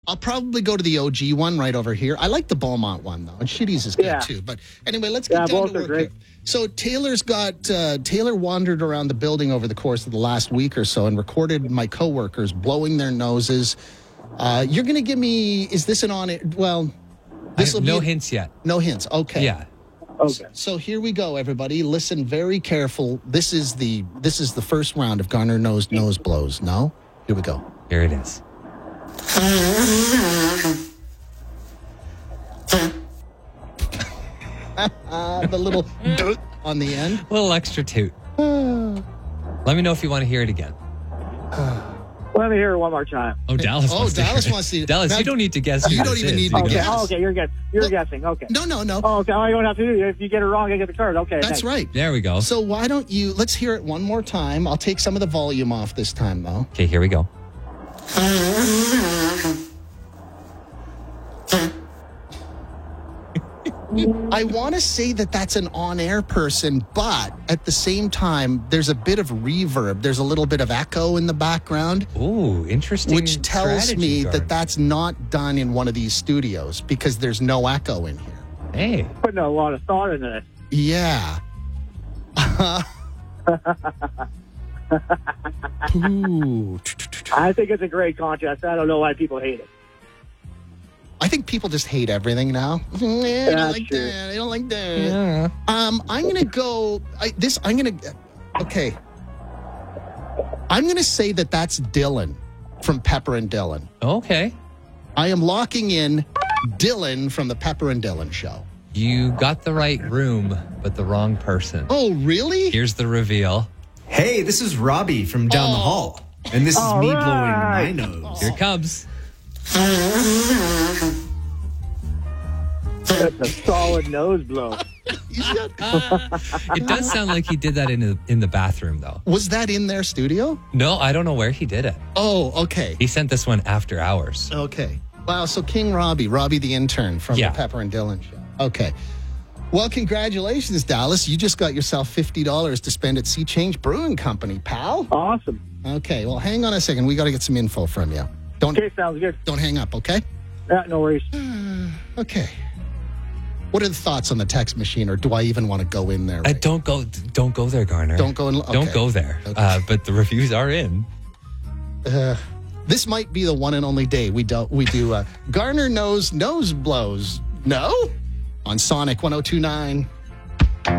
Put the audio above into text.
I'll probably go to the OG one right over here. I like the Beaumont one, though. And Shitty's is good, too. But anyway, let's get down to work here. So Taylor wandered around the building over the course of the last week or so and recorded my coworkers blowing their noses. You're going to give me, is this an on-air? Well, this will be... No hints yet. No hints. Okay. Yeah. Okay. So here we go, everybody. Listen very careful. This is the first round of Garner Knows Nose Blows. No? Here we go. Here it is. The little on the end. A little extra toot. Let me know if you want to hear it again. Let me hear it one more time. Oh, Dallas wants to hear it. Wants to. Dallas, Now, you don't need to guess. You don't even need to guess. Oh, okay, you're guessing. Okay. No. Oh, okay. All you don't have to do, if you get it wrong, you get the card. Okay. That's right. There we go. So why don't you, let's hear it one more time. I'll take some of the volume off this time, though. Okay, here we go. I want to say that that's an on-air person, but at the same time, there's a bit of reverb. There's a little bit of echo in the background. Ooh, interesting. Which tells me Garner. that that's not done in one of these studios because there's no echo in here. Hey. Putting a lot of thought into this. Yeah. Ooh. I think it's a great contest. I don't know why people hate it. I think people just hate everything now. I don't like that. I don't like that. Yeah. I'm gonna go. Okay. I'm gonna say that that's Dylan from Pepper and Dylan. Okay. I am locking in Dylan from the Pepper and Dylan show. You got the right room, but the wrong person. Oh, really? Here's the reveal. Hey, this is Robbie from down the hall. And this is me blowing my nose. Here it comes. That's a solid nose blow. It does sound like he did that in the bathroom, though. Was that in their studio? No, I don't know where he did it. Oh, okay. He sent this one after hours. Okay. Wow, so King Robbie the intern from the Pepper and Dylan show. Okay. Well, congratulations, Dallas. You just got yourself $50 to spend at Sea Change Brewing Company, pal. Awesome. Okay, well, hang on a second. We got to get some info from you. Okay, sounds good. Don't hang up, okay? Yeah, no worries. Okay. What are the thoughts on the text machine, or do I even want to go in there? Don't go there, Garner. Don't go in. Okay. Don't go there. Okay. But the reviews are in. This might be the one and only day we do Garner Knows Nose Blows. No? On Sonic 102.9.